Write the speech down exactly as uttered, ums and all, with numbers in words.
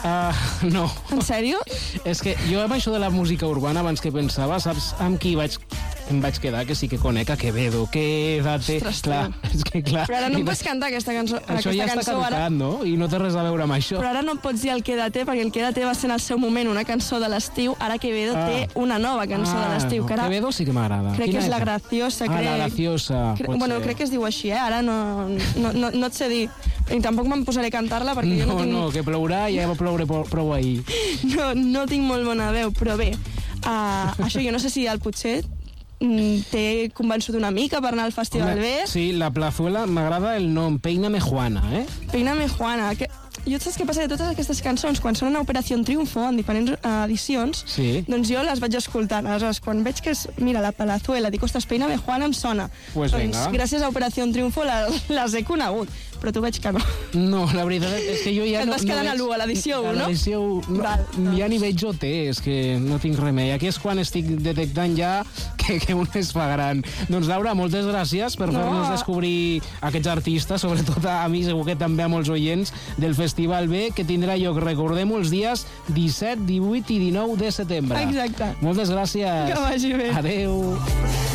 Uh, no. En sèrio? És que jo amb això de la música urbana, abans que pensava, saps amb qui vaig em vaig quedar, que sí que conec a Quevedo. Quédate. Ostres, clar, és que clar... Però ara no i em pots cantar aquesta cançó. Això aquesta ja cançó, està caducat, ara... no? I no té res a veure amb això. Però ara no em pots dir el Quédate, perquè el Quédate va ser en el seu moment una cançó de l'estiu. Ara Quevedo Ah. té una nova cançó Ah, de l'estiu. Que ara... Quevedo sí que m'agrada. Crec Quina que és La és? Graciosa, Ah, crec. La Graciosa, Cre pot bueno, ser. crec que es diu així, eh? Ara no, no, no, no et sé dir. I tampoc me'n posaré a cantar-la perquè jo No, no tinc... no, que plourà, ja va ploure prou prou ahir. No, no tinc molt bona veu, però bé, uh, això jo no sé si el potser mm, t'he convençut una mica per anar al Festival Home, B. sí, la plazuela m'agrada el nom, Peíname Juana, eh? Peíname Juana, que... Jo saps què passa? De totes aquestes cançons, quan sonen a Operació Triunfo, en diferents uh, edicions, Sí. doncs jo les vaig escoltant. Aleshores, quan veig que és, mira, la Palazuela, dic, ostres, Peíname Juana em sona. Pues doncs venga. gràcies a Operació Triunfo la, les he conegut, però tu veig que no. No, la veritat és que jo ja Et no... vas no quedant a veig- l'u, a l'edició u, A no? l'edició u, no, Val, doncs. ja ni veig O T, és que no tinc remei. Aquí és quan estic detectant ja que, que un es fa gran. Doncs Laura, moltes gràcies per No. fer-nos descobrir aquests artistes, sobretot a mi, segur que també a molts oients del Festival B, que tindrà lloc, recordem-ho, els dies disset, divuit i dinou de setembre. Exacte. Moltes gràcies. Que vagi bé. Adeu.